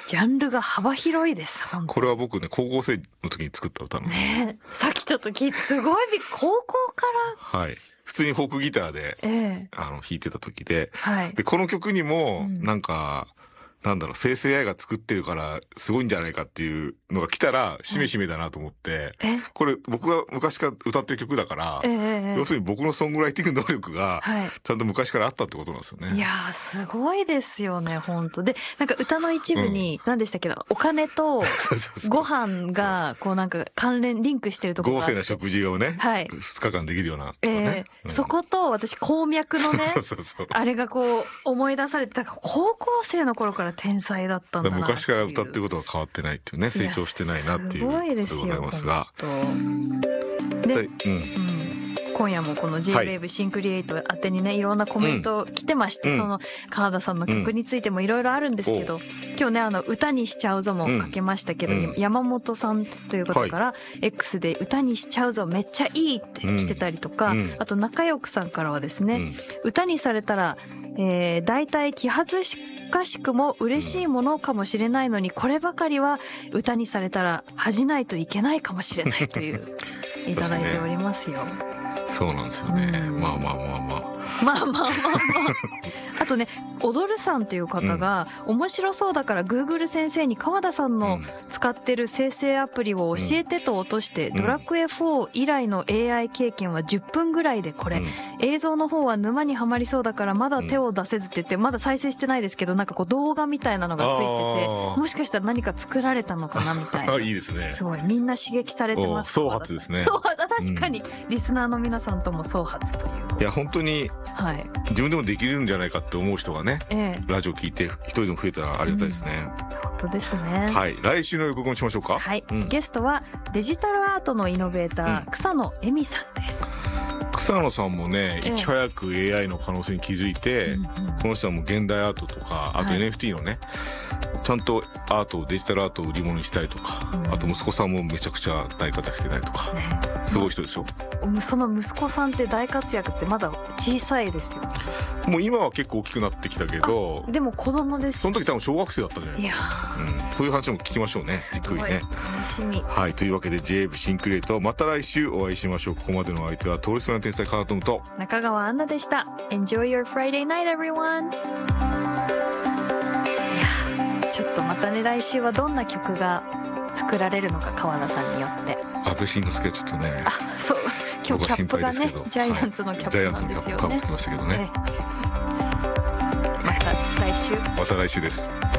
ジャンルが幅広いです。本当これは僕ね高校生の時に作った歌なんですよ、 ね、さっきちょっと聞いてすごい高校かはい普通にフォークギターで、弾いてた時で、でこの曲にもなんか、なんだろう生成 AI が作ってるからすごいんじゃないかっていうのが来たらしめしめだなと思って、これ僕が昔から歌ってる曲だから、要するに僕のソングライティング能力がちゃんと昔からあったってことなんですよね。 いやーすごいですよね本当で。なんか歌の一部に何でしたっけど、お金とご飯がこうなんか関連リンクしてるところが豪勢な食事をね、2日間できるようなとかね、 そこと私鉱脈のねあれがこう思い出されて、だから高校生の頃から天才だったんだなっていう。 昔から歌ってることが変わってないっていうね、成長してないなっていうことでございますが、 で、今夜もこの J-WAVE シンクリエイト宛てにねいろんなコメント来てまして、その川田さんの曲についてもいろいろあるんですけど、今日ね歌にしちゃうぞもかけましたけど、山本さんという方から X で歌にしちゃうぞめっちゃいいって来てたりとか、あと仲良くさんからはですね、歌にされたら大体気恥ずかしくも嬉しいものかもしれないのに、こればかりは歌にされたら恥じないといけないかもしれないといういただいておりますよ。 そうなんですよね。まああとね踊るさんっていう方が、面白そうだから Google 先生に川田さんの使ってる生成アプリを教えてと落として、ドラクエ4以来の AI 経験は10分ぐらいでこれ、映像の方は沼にはまりそうだからまだ手を出せずって言って、まだ再生してないですけど、なんかこう動画みたいなのがついてて、もしかしたら何か作られたのかなみたいな。 いいですね。 すごいみんな刺激されてます。 総発ですね。 確かに、リスナーの皆さんとも総発という。 いや本当に自分でもできるんじゃないかって思う人がね、ラジオ聞いて一人でも増えたらありがたいですね。 本当ですね。 はい、来週の予告にしましょうか。 はい、ゲストはデジタルアートのイノベーター、草野恵美さんです。 草野さんもね、いち早く AI の可能性に気づいて、この人はもう現代アートとか、あと NFT のね、ちゃんとアートをデジタルアートを売り物にしたりとか、あと息子さんもめちゃくちゃ大活躍してたりとか、すごい人ですよ。 その息子さんって大活躍ってまだ小さいですよね。 もう今は結構大きくなってきたけど、 でも子供です。 その時多分小学生だったんじゃない。 いや、 そういう話も聞きましょうね。じっくりね。 楽しみ。 はい、というわけで J-WAVE シンクリエイト、また来週お会いしましょう。ここまでのお相手は通りすがりの天才カートムと中川アンナでした。 Enjoy your Friday night everyone。 いやちょっとまたね来週はどんな曲が作られるのか、川田さんによって。 安倍晋之助はちょっとね、 そう今日キャップがねジャイアンツのキャップなんですよね。 ジャイアンツのキャップかぶってきましたけどね。 また来週です。